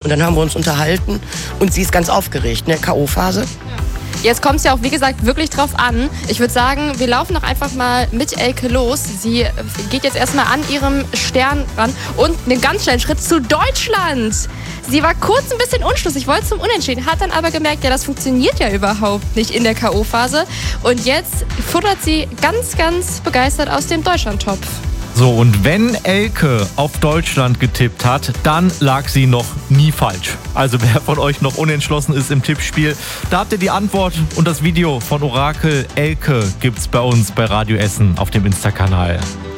Und dann haben wir uns unterhalten und sie ist ganz aufgeregt, ne? K.O.-Phase. Jetzt kommt es ja auch, wie gesagt, wirklich drauf an. Ich würde sagen, wir laufen doch einfach mal mit Elke los. Sie geht jetzt erstmal an ihrem Stern ran und einen ganz schnellen Schritt zu Deutschland. Sie war kurz ein bisschen unschlüssig, wollte zum Unentschieden, hat dann aber gemerkt, ja, das funktioniert ja überhaupt nicht in der K.O.-Phase. Und jetzt futtert sie ganz, ganz begeistert aus dem Deutschlandtopf. So, und wenn Elke auf Deutschland getippt hat, dann lag sie noch nie falsch. Also wer von euch noch unentschlossen ist im Tippspiel, da habt ihr die Antwort und das Video von Orakel Elke gibt's bei uns bei Radio Essen auf dem Insta-Kanal.